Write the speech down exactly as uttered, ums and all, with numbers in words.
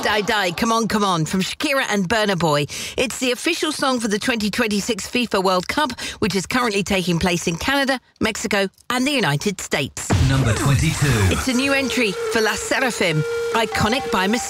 Die Die, Come On, Come On from Shakira and Burna Boy. It's the official song for the twenty twenty-six FIFA World Cup, which is currently taking place in Canada, Mexico and the United States. Number twenty-two. It's a new entry for La Seraphim, Iconic by Mistake.